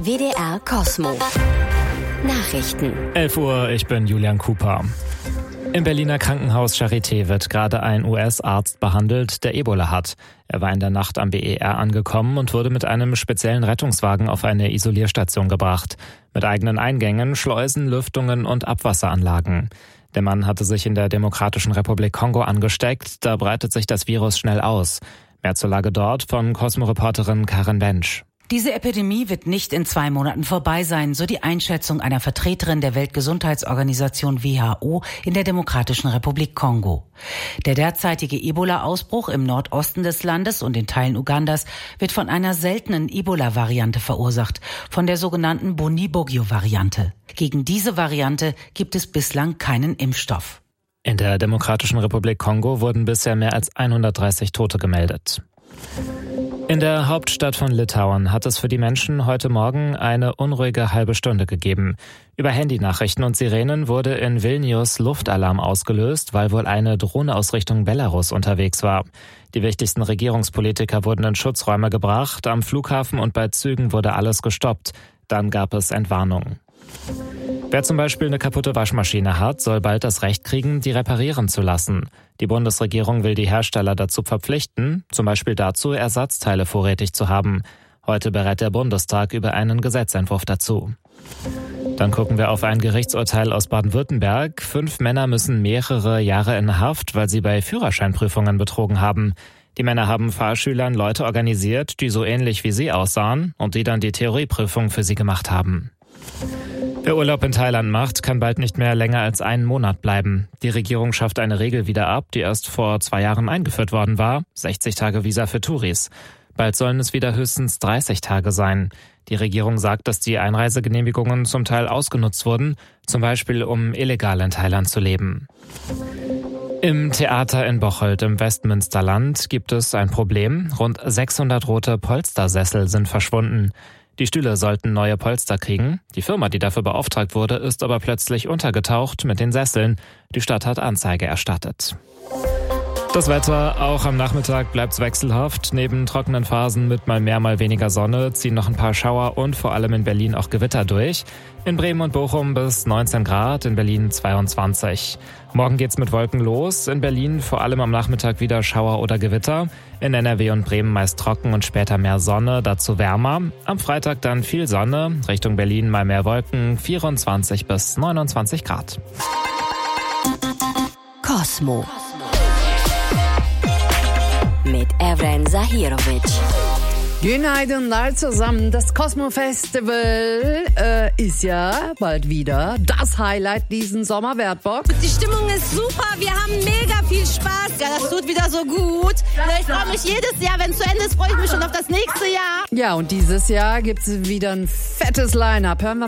WDR Cosmo. Nachrichten. 11 Uhr, ich bin Julian Cooper. Im Berliner Krankenhaus Charité wird gerade ein US-Arzt behandelt, der Ebola hat. Er war in der Nacht am BER angekommen und wurde mit einem speziellen Rettungswagen auf eine Isolierstation gebracht. Mit eigenen Eingängen, Schleusen, Lüftungen und Abwasseranlagen. Der Mann hatte sich in der Demokratischen Republik Kongo angesteckt, da breitet sich das Virus schnell aus. Mehr zur Lage dort von Cosmo-Reporterin Karin Bensch. Diese Epidemie wird nicht in 2 Monaten vorbei sein, so die Einschätzung einer Vertreterin der Weltgesundheitsorganisation WHO in der Demokratischen Republik Kongo. Der derzeitige Ebola-Ausbruch im Nordosten des Landes und in Teilen Ugandas wird von einer seltenen Ebola-Variante verursacht, von der sogenannten Bundibugyo-Variante. Gegen diese Variante gibt es bislang keinen Impfstoff. In der Demokratischen Republik Kongo wurden bisher mehr als 130 Tote gemeldet. In der Hauptstadt von Litauen hat es für die Menschen heute Morgen eine unruhige halbe Stunde gegeben. Über Handynachrichten und Sirenen wurde in Vilnius Luftalarm ausgelöst, weil wohl eine Drohne aus Richtung Belarus unterwegs war. Die wichtigsten Regierungspolitiker wurden in Schutzräume gebracht, am Flughafen und bei Zügen wurde alles gestoppt. Dann gab es Entwarnungen. Wer zum Beispiel eine kaputte Waschmaschine hat, soll bald das Recht kriegen, die reparieren zu lassen. Die Bundesregierung will die Hersteller dazu verpflichten, zum Beispiel dazu, Ersatzteile vorrätig zu haben. Heute berät der Bundestag über einen Gesetzentwurf dazu. Dann gucken wir auf ein Gerichtsurteil aus Baden-Württemberg. 5 Männer müssen mehrere Jahre in Haft, weil sie bei Führerscheinprüfungen betrogen haben. Die Männer haben Fahrschülern Leute organisiert, die so ähnlich wie sie aussahen und die dann die Theorieprüfung für sie gemacht haben. Wer Urlaub in Thailand macht, kann bald nicht mehr länger als einen Monat bleiben. Die Regierung schafft eine Regel wieder ab, die erst vor 2 Jahren eingeführt worden war. 60 Tage Visa für Touris. Bald sollen es wieder höchstens 30 Tage sein. Die Regierung sagt, dass die Einreisegenehmigungen zum Teil ausgenutzt wurden, zum Beispiel um illegal in Thailand zu leben. Im Theater in Bocholt im Westmünsterland gibt es ein Problem. Rund 600 rote Polstersessel sind verschwunden. Die Stühle sollten neue Polster kriegen. Die Firma, die dafür beauftragt wurde, ist aber plötzlich untergetaucht mit den Sesseln. Die Stadt hat Anzeige erstattet. Das Wetter, auch am Nachmittag bleibt's wechselhaft. Neben trockenen Phasen mit mal mehr, mal weniger Sonne ziehen noch ein paar Schauer und vor allem in Berlin auch Gewitter durch. In Bremen und Bochum bis 19 Grad, in Berlin 22. Morgen geht's mit Wolken los. In Berlin vor allem am Nachmittag wieder Schauer oder Gewitter. In NRW und Bremen meist trocken und später mehr Sonne, dazu wärmer. Am Freitag dann viel Sonne, Richtung Berlin mal mehr Wolken, 24 bis 29 Grad. Cosmo. Mit Evren Zahirovic. Günaydınlar zusammen. Das Cosmo Festival ist ja bald wieder das Highlight diesen Sommer. Wer hat Bock? Die Stimmung ist super, wir haben mega viel Spaß. Ja, das tut wieder so gut. Ich freue mich jedes Jahr, wenn es zu Ende ist, freue ich mich schon auf das nächste Jahr. Ja, und dieses Jahr gibt es wieder ein fettes Line-Up. Hören wir